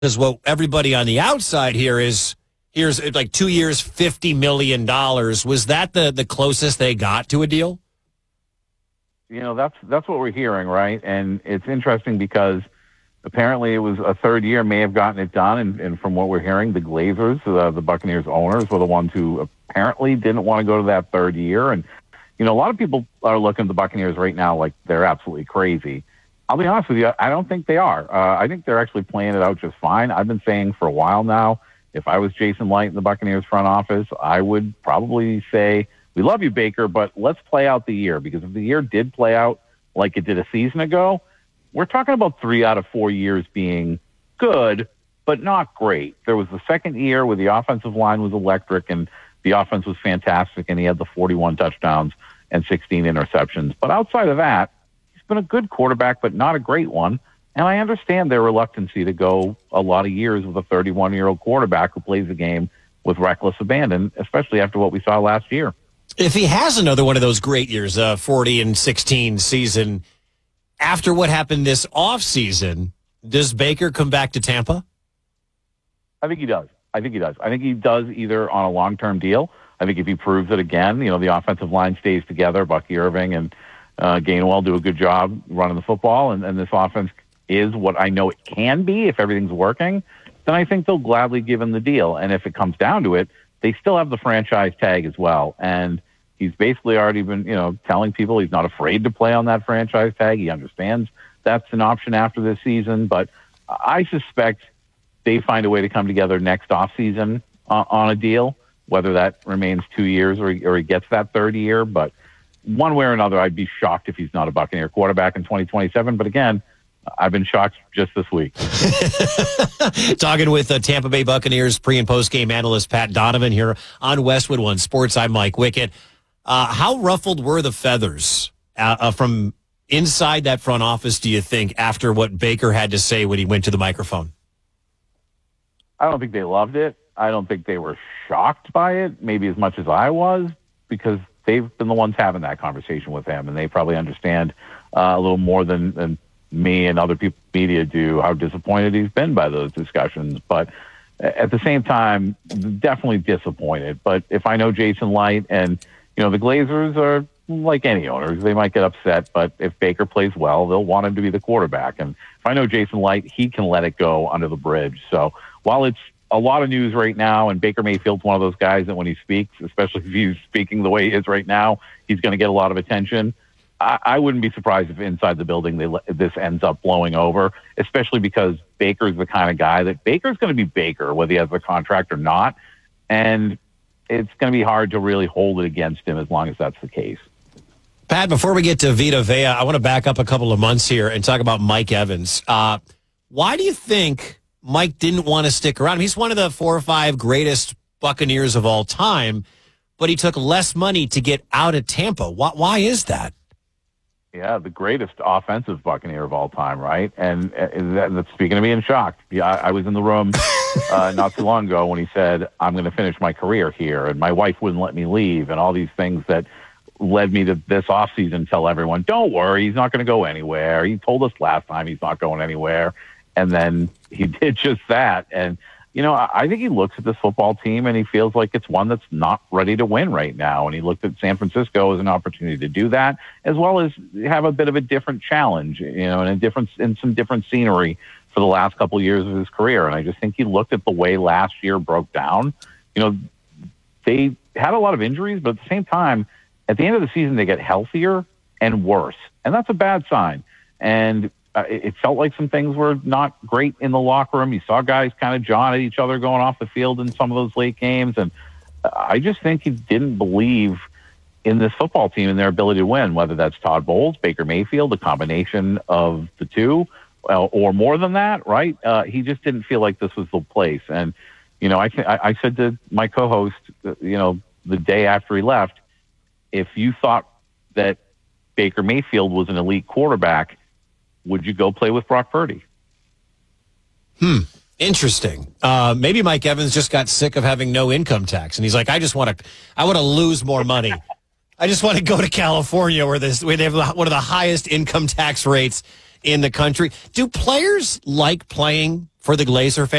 Because what everybody on the outside here is, here's like 2 years, $50 million. Was that the closest they got to a deal? That's what we're hearing, right? And it's interesting because apparently it was a third year may have gotten it done. And from what we're hearing, the Glazers, the Buccaneers owners, were the ones who apparently didn't want to go to that third year. And, a lot of people are looking at the Buccaneers right now like they're absolutely crazy. I'll be honest with you, I don't think they are. I think they're actually playing it out just fine. I've been saying for a while now, if I was Jason Light in the Buccaneers front office, I would probably say, we love you, Baker, but let's play out the year. Because if the year did play out like it did a season ago, we're talking about 3 out of 4 years being good, but not great. There was the second year where the offensive line was electric and the offense was fantastic, and he had the 41 touchdowns and 16 interceptions. But outside of that, he's been a good quarterback, but not a great one. And I understand their reluctancy to go a lot of years with a 31-year-old quarterback who plays the game with reckless abandon, especially after what we saw last year. If he has another one of those great years, 40-16 season, after what happened this offseason, does Baker come back to Tampa? I think he does. I think he does either on a long-term deal. I think if he proves it again, the offensive line stays together, Bucky Irving and Gainwell do a good job running the football, and this offense is what I know it can be if everything's working, then I think they'll gladly give him the deal. And if it comes down to it, they still have the franchise tag as well. And he's basically already been, telling people he's not afraid to play on that franchise tag. He understands that's an option after this season. But I suspect they find a way to come together next offseason on a deal, whether that remains 2 years or he gets that third year. But one way or another, I'd be shocked if he's not a Buccaneer quarterback in 2027. But again, I've been shocked just this week. Talking with Tampa Bay Buccaneers pre- and post-game analyst Pat Donovan here on Westwood One Sports. I'm Mike Wickett. How ruffled were the feathers from inside that front office, do you think, after what Baker had to say when he went to the microphone? I don't think they loved it. I don't think they were shocked by it, maybe as much as I was, because they've been the ones having that conversation with him, and they probably understand a little more than me and other people in media do how disappointed he's been by those discussions. But at the same time, definitely disappointed. But if I know Jason Light, and the Glazers are like any owners, they might get upset, but if Baker plays well, they'll want him to be the quarterback. And if I know Jason Light, he can let it go under the bridge. So while it's a lot of news right now, and Baker Mayfield's one of those guys that when he speaks, especially if he's speaking the way he is right now, he's going to get a lot of attention. I wouldn't be surprised if inside the building this ends up blowing over, especially because Baker's the kind of guy that Baker's going to be Baker, whether he has a contract or not. And it's going to be hard to really hold it against him as long as that's the case. Pat, before we get to Vita Vea, I want to back up a couple of months here and talk about Mike Evans. Why do you think Mike didn't want to stick around? He's one of the 4 or 5 greatest Buccaneers of all time, but he took less money to get out of Tampa. Why is that? Yeah, the greatest offensive Buccaneer of all time, right? And that's speaking of being shocked. Yeah, I was in the room not too long ago when he said, I'm going to finish my career here, and my wife wouldn't let me leave, and all these things that led me to this offseason tell everyone, don't worry, he's not going to go anywhere. He told us last time he's not going anywhere, and then he did just that. And I think he looks at this football team and he feels like it's one that's not ready to win right now. And he looked at San Francisco as an opportunity to do that, as well as have a bit of a different challenge, and some different scenery for the last couple of years of his career. And I just think he looked at the way last year broke down. They had a lot of injuries, but at the same time, at the end of the season, they get healthier and worse. And that's a bad sign. And it felt like some things were not great in the locker room. You saw guys kind of jawing at each other going off the field in some of those late games. And I just think he didn't believe in this football team and their ability to win, whether that's Todd Bowles, Baker Mayfield, a combination of the two, or more than that, right? He just didn't feel like this was the place. And, I said to my co-host, the day after he left, if you thought that Baker Mayfield was an elite quarterback, would you go play with Brock Purdy? Interesting. Maybe Mike Evans just got sick of having no income tax, and he's like, I want to lose more money. I just want to go to California where they have one of the highest income tax rates in the country. Do players like playing for the Glazer